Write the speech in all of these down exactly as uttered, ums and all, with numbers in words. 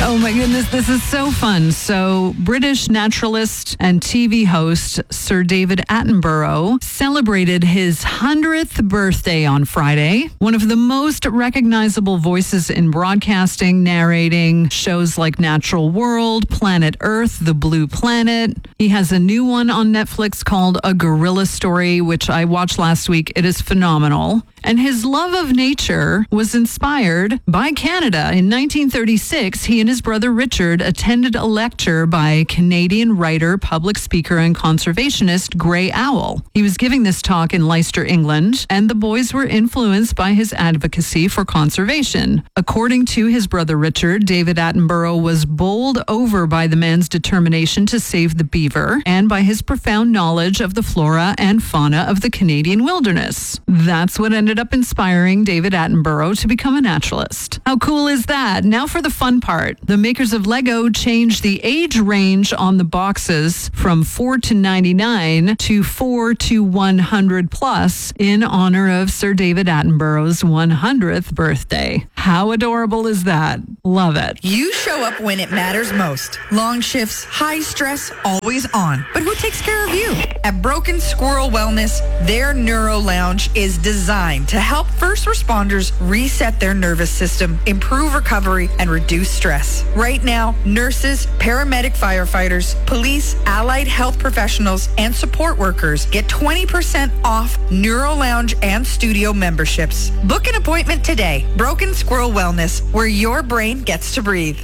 Oh my goodness, this is so fun. So, British naturalist and T V host Sir David Attenborough celebrated his hundredth birthday on Friday. One of the most recognizable voices in broadcasting, narrating shows like Natural World, Planet Earth, The Blue Planet. He has a new one on Netflix called A Gorilla Story, which I watched last week. It is phenomenal. And his love of nature was inspired by Canada. In nineteen thirty-six, he and his brother Richard attended a lecture by Canadian writer, public speaker, and conservationist Grey Owl. He was giving this talk in Leicester, England, and the boys were influenced by his advocacy for conservation. According to his brother Richard, David Attenborough was bowled over by the man's determination to save the beaver and by his profound knowledge of the flora and fauna of the Canadian wilderness. That's what ended up inspiring David Attenborough to become a naturalist. How cool is that? Now for the fun part. The makers of Lego changed the age range on the boxes from four to ninety-nine to four to one hundred plus in honor of Sir David Attenborough's one hundredth birthday. How adorable is that? Love it. You show up when it matters most. Long shifts, high stress, always on. But who takes care of you? At Broken Squirrel Wellness, their Neuro Lounge is designed to help first responders reset their nervous system, improve recovery, and reduce stress. Right now, nurses, paramedic firefighters, police, allied health professionals, and support workers get twenty percent off Neuro Lounge and studio memberships. Book an appointment today. Broken Squirrel Wellness, where your brain gets to breathe.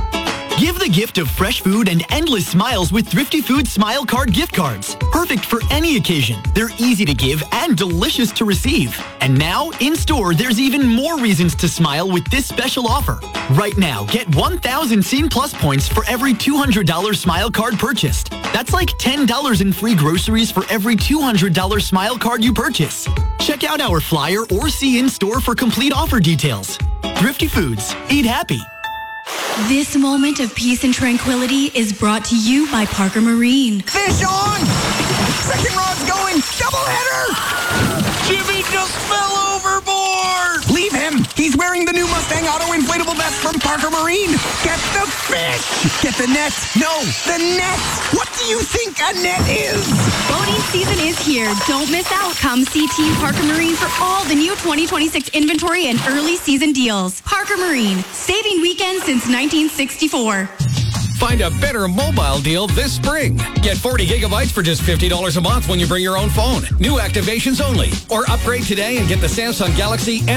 Give the gift of fresh food and endless smiles with Thrifty Foods Smile Card gift cards. Perfect for any occasion. They're easy to give and delicious to receive. And now, in-store, there's even more reasons to smile with this special offer. Right now, get one thousand Scene Plus points for every two hundred dollars Smile Card purchased. That's like ten dollars in free groceries for every two hundred dollars Smile Card you purchase. Check out our flyer or see in-store for complete offer details. Thrifty Foods. Eat happy. This moment of peace and tranquility is brought to you by Parker Marine. Fish on! Second rod's going! Double header! Jimmy just fell overboard! Leave him! He's wearing the new Mustang Auto inflatable vest from Parker Marine! Get the fish! Get the net! No, the net! What do you think a net is? Boating season is here. Don't miss out. Come see Team Parker Marine for all the new twenty twenty-six inventory and early season deals. Parker Marine, saving weekends since nineteen sixty-four. Find a better mobile deal this spring. Get forty gigabytes for just fifty dollars a month when you bring your own phone. New activations only. Or upgrade today and get the Samsung Galaxy